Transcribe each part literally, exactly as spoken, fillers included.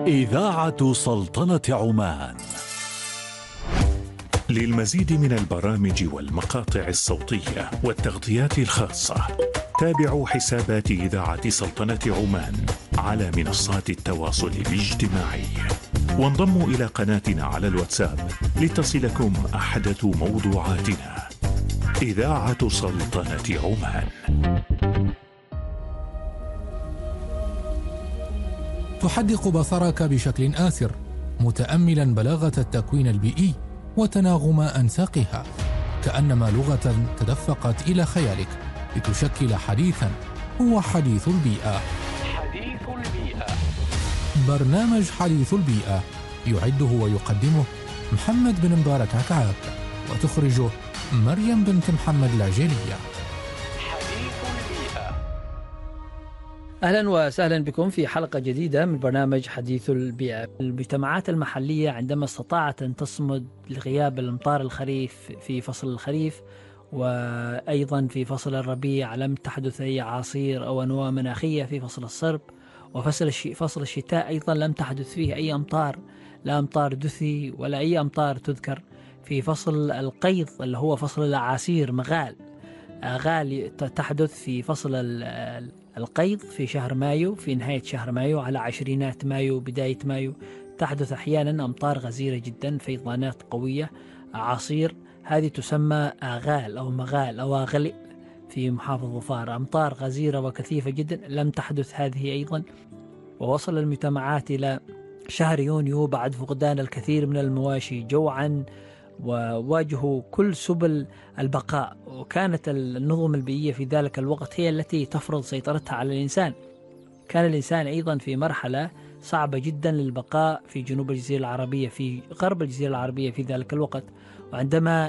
إذاعة سلطنة عمان. للمزيد من البرامج والمقاطع الصوتية والتغطيات الخاصة تابعوا حسابات إذاعة سلطنة عمان على منصات التواصل الاجتماعي، وانضموا إلى قناتنا على الواتساب لتصلكم أحدث موضوعاتنا. إذاعة سلطنة عمان. تحدق بصرك بشكل آسر متأملا بلاغة التكوين البيئي وتناغم أنساقها، كأنما لغة تدفقت إلى خيالك لتشكل حديثا هو حديث البيئة. حديث البيئة، برنامج حديث البيئة يعده ويقدمه محمد بن مبارك عكعاب، وتخرجه مريم بنت محمد العجيلية. حديث البيئة. أهلا وسهلا بكم في حلقة جديدة من برنامج حديث البيئة. المجتمعات المحلية عندما استطاعت أن تصمد لغياب الأمطار الخريف في فصل الخريف، وأيضا في فصل الربيع لم تحدث أي عاصير أو أنواع مناخية في فصل الصرب، وفصل فصل الشتاء أيضا لم تحدث فيه أي أمطار، لا أمطار دثي ولا أي أمطار تذكر. في فصل القيض اللي هو فصل الأعاصير مغال غالي تحدث في فصل القيض في شهر مايو، في نهاية شهر مايو على عشرينات مايو بداية مايو تحدث أحيانا أمطار غزيرة جدا، فيضانات قوية، أعاصير، هذه تسمى آغال أو مغال أو أغلئ في محافظة ظفار. أمطار غزيرة وكثيفة جدا لم تحدث هذه أيضا. ووصل المجتمعات إلى شهر يونيو بعد فقدان الكثير من المواشي جوعا، وواجهوا كل سبل البقاء، وكانت النظم البيئية في ذلك الوقت هي التي تفرض سيطرتها على الإنسان. كان الإنسان أيضا في مرحلة صعبة جدا للبقاء في جنوب الجزيرة العربية، في غرب الجزيرة العربية في ذلك الوقت. وعندما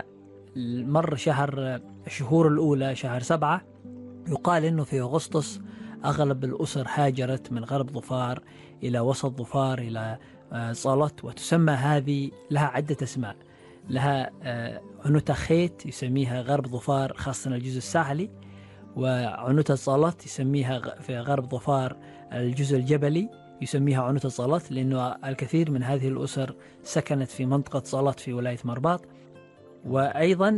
مر شهر الشهور الأولى شهر سبعة، يقال أنه في أغسطس أغلب الأسر هاجرت من غرب ظفار إلى وسط ظفار إلى صالت، وتسمى هذه لها عدة أسماء. لها عنوتة خيت يسميها غرب ظفار خاصة الجزء الساحلي، وعنوتة صالت يسميها في غرب ظفار الجزء الجبلي يسميها عنوتة صالت، لأنه الكثير من هذه الأسر سكنت في منطقة صالت في ولاية مرباط. وأيضا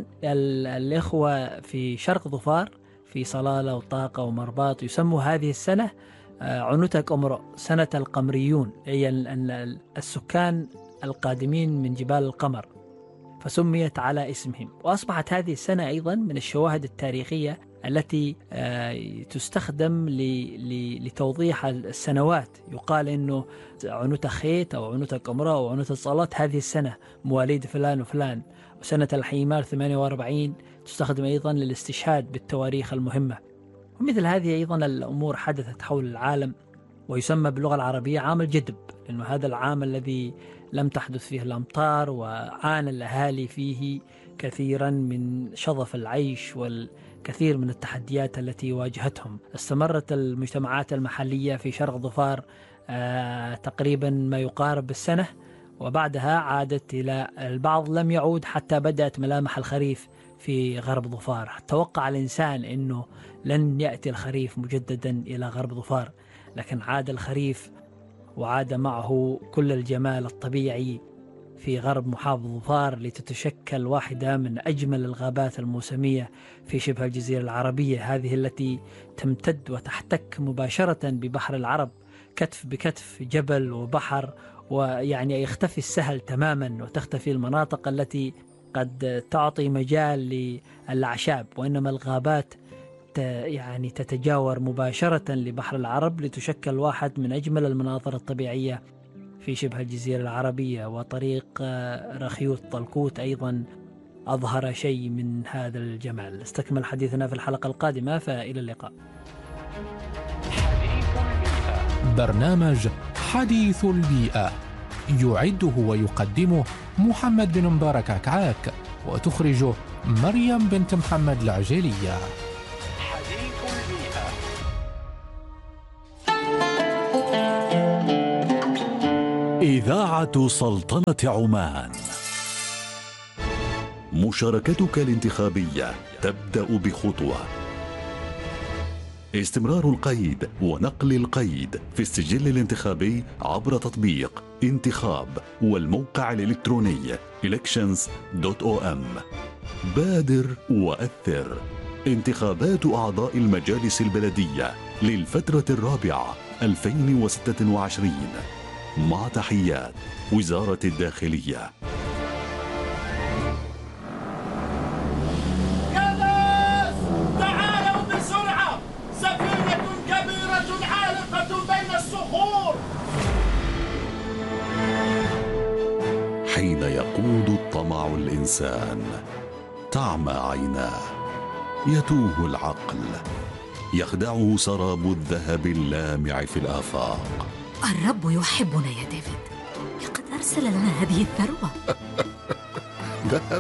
الإخوة في شرق ظفار في صلالة وطاقة ومرباط يسموا هذه السنة عنوتة قمر، سنة القمريون، أي السكان القادمين من جبال القمر، فسميت على اسمهم. وأصبحت هذه السنة أيضا من الشواهد التاريخية التي تستخدم لتوضيح السنوات. يقال أنه عنوتة خيت أو عنوتة قمرة أو عنوتة صالات هذه السنة مواليد فلان وفلان. وسنة الحيمار ثمانية وأربعين تستخدم أيضا للاستشهاد بالتواريخ المهمة. ومثل هذه أيضا الأمور حدثت حول العالم، ويسمى باللغة العربية عام الجدب، لأنه هذا العام الذي لم تحدث فيه الأمطار، وعانى الأهالي فيه كثيرا من شظف العيش والكثير من التحديات التي واجهتهم. استمرت المجتمعات المحلية في شرق ظفار آه تقريبا ما يقارب السنة، وبعدها عادت إلى البعض لم يعود حتى بدأت ملامح الخريف في غرب ظفار. توقع الإنسان أنه لن يأتي الخريف مجددا إلى غرب ظفار، لكن عاد الخريف وعاد معه كل الجمال الطبيعي في غرب محافظة ظفار، لتتشكل واحدة من أجمل الغابات الموسمية في شبه الجزيرة العربية، هذه التي تمتد وتحتك مباشرة ببحر العرب كتف بكتف، جبل وبحر، ويعني يختفي السهل تماما وتختفي المناطق التي قد تعطي مجال للأعشاب، وإنما الغابات يعني تتجاور مباشرة لبحر العرب لتشكل واحد من أجمل المناظر الطبيعية في شبه الجزيرة العربية. وطريق رخيوت طلقوت أيضا أظهر شيء من هذا الجمال. استكمل حديثنا في الحلقة القادمة، فإلى اللقاء. برنامج حديث البيئة يعده ويقدمه محمد بن مبارك عكعاك، وتخرجه مريم بنت محمد العجيلية. إذاعة سلطنة عمان. مشاركتك الانتخابية تبدأ بخطوة. استمرار القيد ونقل القيد في السجل الانتخابي عبر تطبيق انتخاب والموقع الإلكتروني elections دوت أو إم. بادر وأثر. انتخابات أعضاء المجالس البلدية للفترة الرابعة ألفين وستة وعشرين. مع تحيات وزارة الداخلية. حين يقود الطمع الإنسان تعمى عيناه، يتوه العقل، يخدعه سراب الذهب اللامع في الآفاق. الرب يحبنا يا ديفيد، لقد أرسل لنا هذه الثروة. ذهب؟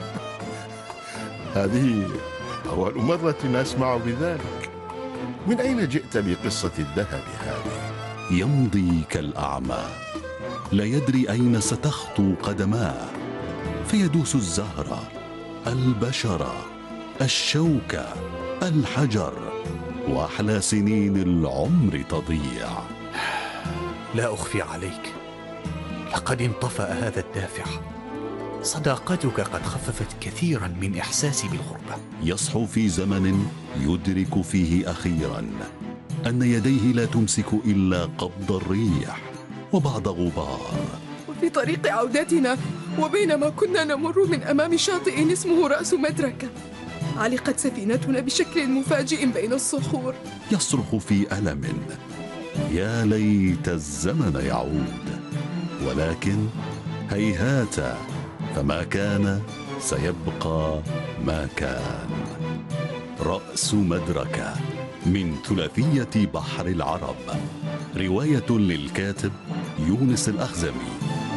هذه أول مرة أسمع بذلك. من أين جئت بقصة الذهب هذه؟ يمضي كالأعمى، لا يدري أين ستخطو قدماه، فيدوس الزهرة، البشرة، الشوكة، الحجر، وأحلى سنين العمر تضيع. لا أخفي عليك، لقد انطفأ هذا الدافع. صداقتك قد خففت كثيرا من إحساسي بالغربة. يصحو في زمن يدرك فيه أخيرا أن يديه لا تمسك إلا قبض الريح وبعض غبار. وفي طريق عودتنا وبينما كنا نمر من أمام شاطئ اسمه رأس مدركة، علقت سفينتنا بشكل مفاجئ بين الصخور. يصرخ في ألم: يا ليت الزمن يعود، ولكن هيهات، فما كان سيبقى ما كان. رأس مدركة من ثلاثية بحر العرب، رواية للكاتب يونس الأخزمي.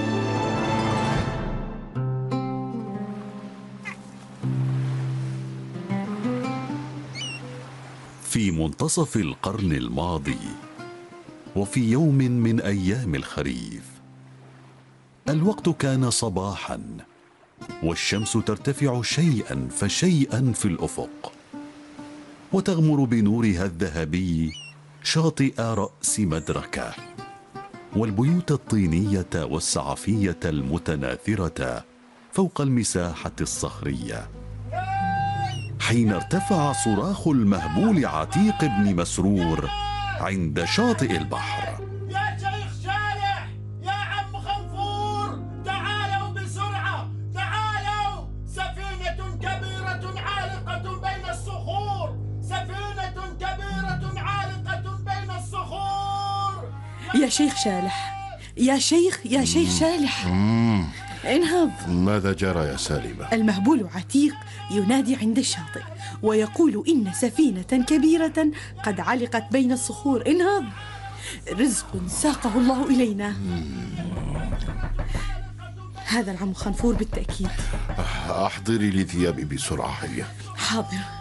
في منتصف القرن الماضي، وفي يوم من أيام الخريف، الوقت كان صباحا، والشمس ترتفع شيئا فشيئا في الأفق، وتغمر بنورها الذهبي شاطئ رأس مدركة، والبيوت الطينية والسعفية المتناثرة فوق المساحة الصخرية. حين ارتفع صراخ المهبول عتيق بن مسرور عند شاطئ البحر: يا شيخ شالح، يا عم خنفور، تعالوا بسرعة، تعالوا، سفينة كبيرة عالقة بين الصخور، سفينة كبيرة عالقة بين الصخور. يا شيخ شالح، يا شيخ يا شيخ شالح، انهض. ماذا جرى يا سالمة؟ المهبول عتيق ينادي عند الشاطئ ويقول إن سفينة كبيرة قد علقت بين الصخور. انهض، رزق ساقه الله إلينا. هذا العم خنفور بالتأكيد. أحضري لي ثيابي بسرعة. هيا. حاضر.